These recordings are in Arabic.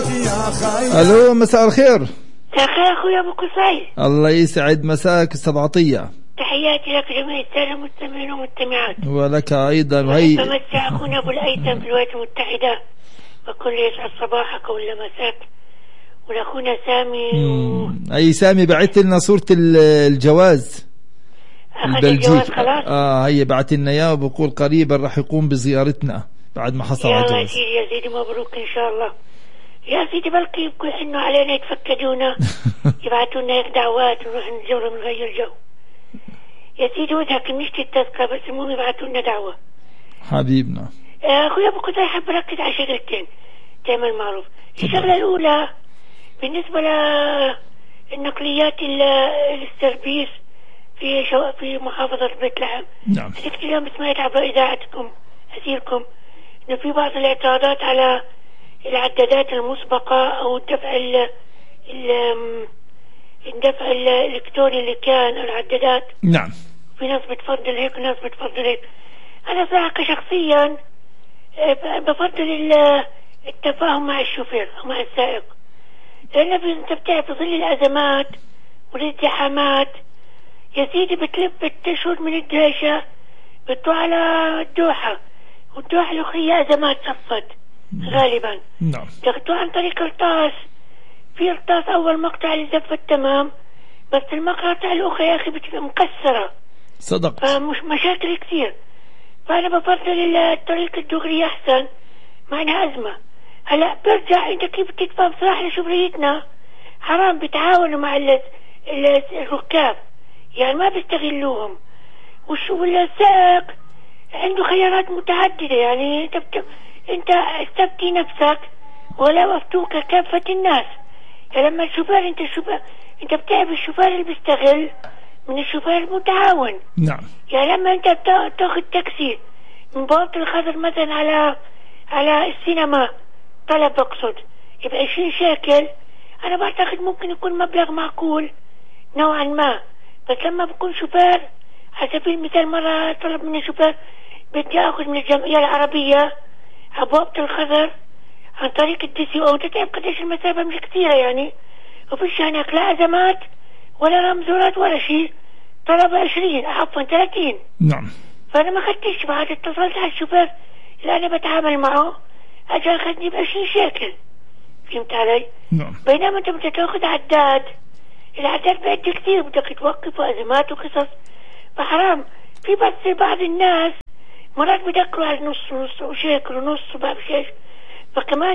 الو مساء الخير. مساء الخير اخوي ابو قصي. الله يسعد مساك السبعطية. تحياتي لك جميع السادة المستمعين والمستمعات. ولك ايضا. وهي تمسى اخونا ابو الايتم في الولايات المتحدة وكل يسعد صباحك ولا مساك. ولاخونا سامي اي سامي بعثت لنا صورة الجواز الجواز خلاص. هي بعثت لنا اياه وبقول قريبا راح يقوم بزيارتنا بعد ما حصل على الجواز. يا سيدي مبروك ان شاء الله. يا سيدي بلقي يبقوا يحنوا علينا يتفكدونا يبعثوا لنا هيك دعوات ونروح نزور ونغير جو. يا سيدي وجهك نشتي التذكرة بس المهم يبعثوا لنا دعوة حبيبنا. اخوي ابو قصي حاب اركز على شغلتين تعمل معروف. الشغلة الاولى بالنسبة للنقليات السربيس في محافظة بيت لحم. نعم. كثير اليوم سمعت عبر اذاعتكم اسيركم انه في بعض الاعتراضات على العدادات المسبقة او الدفع الالكتروني اللي كان العدادات. نعم. في ناس بتفضل هيك وناس بتفضل هيك. انا صراحة شخصيا بفضل التفاهم مع الشوفير او مع السائق، لان انت بتعرف في ظل الازمات والازدحامات يا سيدي بتلف بتشهر من الدهشة بتروح على الدوحة والدوحة الأخرى أزمات صفت غالبا. نعم. تاخدوه عن طريق الطاس. في الطاس أول مقطع اللي زفت تمام بس المقاطع الأخرى يا أخي بتبقى مكسرة. صدق. فمش مشاكل كثير. فأنا بفضل الطريق الدغري أحسن. معنا أزمة هلا برجع أنت كيف تدفع بصراحة لشبريتنا حرام بتعاونوا مع الركاب يعني ما بيستغلوهم. والسائق عنده خيارات متعددة يعني انت استفتي نفسك ولا وفتوك كافة الناس. يعني لما الشوفير انت بتعرف الشوفير اللي بيستغل من الشوفير المتعاون. نعم. يعني لما انت تاخذ تاكسي من بوابة الخضر مثلا على السينما طلب بقصد يبقى 20 شيكل. انا بعتقد ممكن يكون مبلغ معقول نوعا ما. بس لما بكون شوفير على سبيل المثال مرة طلب مني شوفير بدي اخذ من الجمعية العربية عبوابة الخضر عن طريق الDCO. انت تعرف قديش المسافة مش كثيرة يعني وفيش هناك لا ازمات ولا رمزورات ولا شيء. طلب 20 عفوا 30. نعم. فانا ما خدتش بعد اتصلت على الشوفير اللي انا بتعامل معه اجى اخذني ب20 شيكل. فهمت علي؟ نعم. بينما انت بدك تاخذ عداد العداد بعد كثير بدك توقف وازمات وقصص فحرام. في بس بعض الناس مرات بدكروا على نص وشيكل ونص وباب شيش. فكمان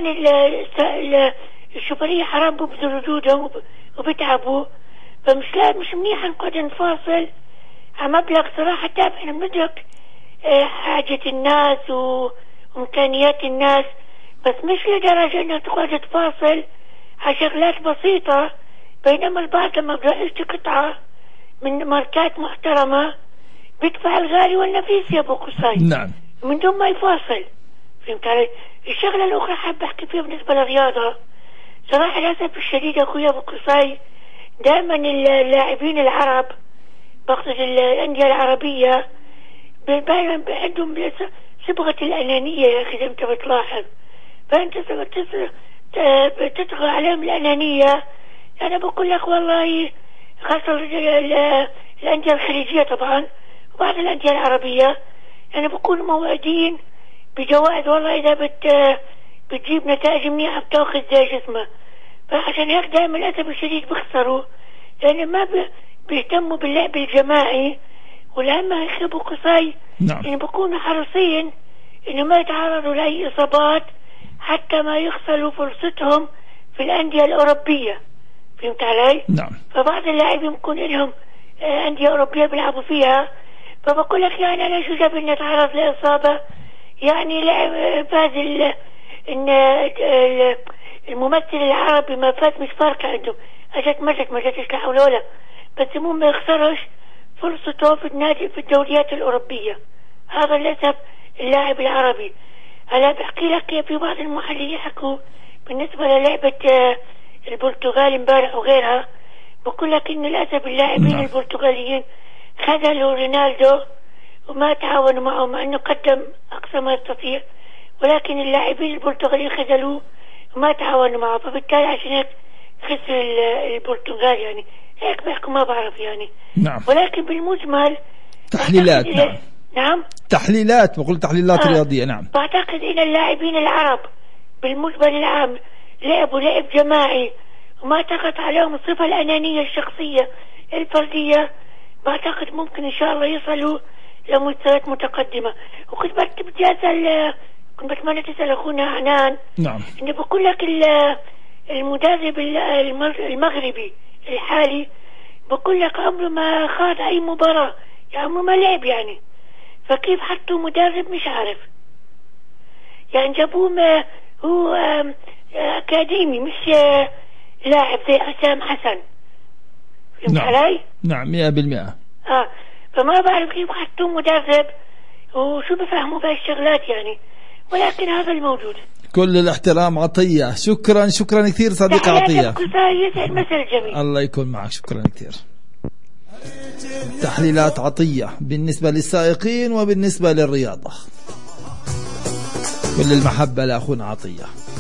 الشوفرية حرام ببذلوا جهدهم وبتعبوا. مش منيح نقعد نفاصل على مبلغ صراحة تابع. احنا بندرك حاجة الناس وامكانيات الناس بس مش لدرجة انك تقعد تفاصل على شغلات بسيطة. بينما البعض لما بده يشتري قطعة من ماركات محترمة بيدفع الغالي والنفيس يا ابو قصي. نعم. من دون ما يفاصل. فهمت علي؟ الشغلة الاخرى حاب احكي فيها بالنسبة للرياضة. صراحة للاسف الشديد اخويا ابو قصي دائما اللاعبين العرب بقصد الاندية العربية عندهم صبغة الانانية يا اخي زي ما انت بتلاحظ. فانت بتطغى عليهم الانانية. انا بقول لك والله خاصة الاندية الخليجية طبعا وبعض الاندية العربية انا بكون موعدين بجوائز والله اذا بتجيب نتائج منيحة بتاخذ زي جسمه. فعشان هيك دائما للاسف الشديد بيخسروا لان ما بيهتموا باللعب الجماعي. والأهم يا ابو قصي نعم. ان بيكونوا حريصين انه ما يتعرضوا لاي اصابات حتى ما يخسروا فرصتهم في الاندية الاوروبية. فهمت علي؟ نعم. فبعض اللاعبين بيكون لهم اندية اوروبية بيلعبوا فيها. فبقول لك يعني انا شو جاب اني اتعرض لاصابة يعني فاز الممثل العربي ما فاز مش فارقة عنده اجت ما جتش لا حول ولا. بس المهم ما يخسرش فرصته في النادي في الدوريات الاوروبية. هذا للاسف اللاعب العربي. هلا بحكي لك في بعض المحللين يحكوا بالنسبة للعبة البرتغال امبارح وغيرها. بقول لك ان للاسف اللاعبين البرتغاليين خذلوا رونالدو وما تعاونوا معه مع انه قدم اقصى ما يستطيع. ولكن اللاعبين البرتغاليين خذلوه ما تعاونوا معه، فبالتالي عشان هيك خسر البرتغال يعني. هيك بحكوا ما بعرف يعني. نعم. ولكن بالمجمل تحليلات. نعم. نعم تحليلات، بقول تحليلات رياضية. نعم. بعتقد إن اللاعبين العرب بالمجمل العام لعبوا لعب جماعي وما اعتقد عليهم الصفة الأنانية الشخصية الفردية. بعتقد ممكن إن شاء الله يصلوا لمستويات متقدمة. وكنت بدي أسأل، كنت بتمنى تسأل أخونا عنان. نعم. إنه بقول لك المدرب المغربي الحالي بقول لك عمره ما خاض أي مباراة، يعني عمره ما لعب يعني. فكيف حطوا مدرب مش عارف يعني، جابوه هو أكاديمي مش لاعب زي حسام حسن. فهمت نعم. علي؟ نعم 100%. فما بعرف كيف حطوا مدرب وشو بفهموا بهالشغلات يعني، ولكن هذا الموجود. كل الاحترام عطية. شكرا كثير صديقي عطية. يسعد مساء الجميع. الله يكون معك. شكرا كثير. تحليلات عطية بالنسبة للسائقين وبالنسبة للرياضة. كل المحبة لأخونا عطية.